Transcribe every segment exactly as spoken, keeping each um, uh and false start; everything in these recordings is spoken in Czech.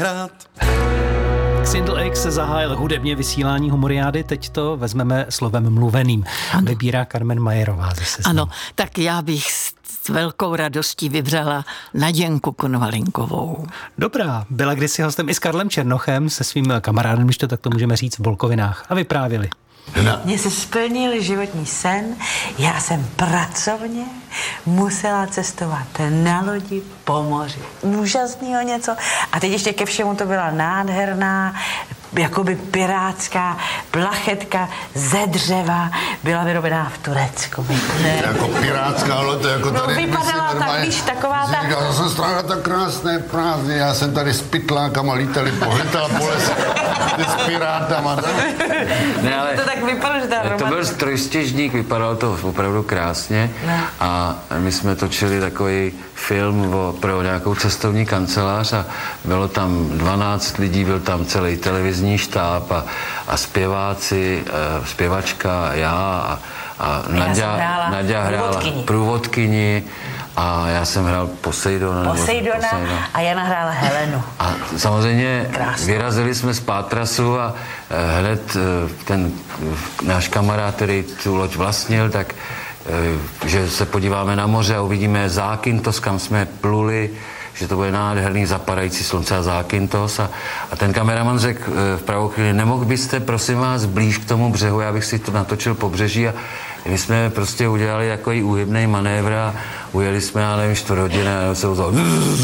hrát. Xindl X zahájil hudebně vysílání Humoriády, teď to vezmeme slovem mluveným. Ano. Vybírá Carmen Majerová ze Seznamu. Ano, tak já bych s velkou radostí vybřela Naděnku Konvalinkovou. Dobrá, byla kdysi hostem i s Karlem Černochem, se svým kamarádem, když to tak to můžeme říct, v Bolkovinách. A vyprávěli. Mně se splnil životní sen, já jsem pracovně musela cestovat na lodi po moři. Úžasného něco. A teď ještě ke všemu to byla nádherná, jakoby pirátská plachetka ze dřeva, byla vyrobená v Turecku. Ne. Jako pirátská loď, jako tady... No vypadala tak, víš, taková ta... Já jsem strávila tak krásné prázdně, já jsem tady s pytlákama lítali, pohlítala po lese, ty s pirátama. Ne, ale to tak vypadalo, že ta to byl trojstěžník, vypadalo to opravdu krásně a my jsme točili takový film o, pro nějakou cestovní kancelář a bylo tam dvanáct lidí, byl tam celý televizní štáb a, a zpěváci, a zpěvačka, já a, a Naďa, hrála Naďa hrála průvodkyni a já jsem hrál Poseidona. Poseidona, Poseidona a Jana hrála Helenu. A samozřejmě Krásno. Vyrazili jsme z Pátrasu a hned ten náš kamarád, který tu loď vlastnil, tak že se podíváme na moře a uvidíme Zákynthos, kam jsme pluli, že to bude nádherný zapadající slunce a Zákynthos. A, a ten kameraman řekl v pravou chvíli, nemohl byste, prosím vás, blíž k tomu břehu, já bych si to natočil pobřeží. A my jsme prostě udělali takový úhybný manévr a ujeli jsme, já nevím, čtvrt hodiny a se uzal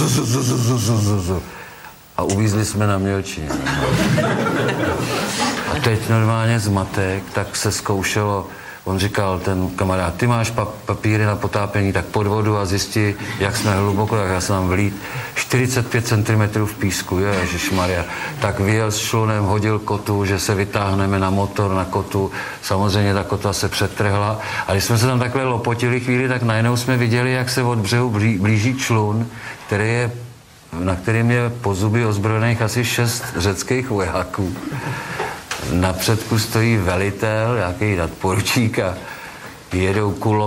a uvízli jsme na Mělčině. A teď normálně zmatek, tak se zkoušelo. On říkal, ten kamarád, ty máš pa- papíry na potápění, tak pod vodu a zjistí, jak jsme hluboko, tak já jsem tam vlít čtyřicet pět centimetrů v písku, ježišmarja. Tak vyjel s člunem, hodil kotu, že se vytáhneme na motor, na kotu. Samozřejmě ta kota se přetrhla. A když jsme se tam takhle lopotili chvíli, tak najednou jsme viděli, jak se od břehu blí- blíží člun, který je, na kterým je po zuby ozbrojených asi šest řeckých vojáků. Na předku stojí velitel, nějaký nadporučík a jedou kulom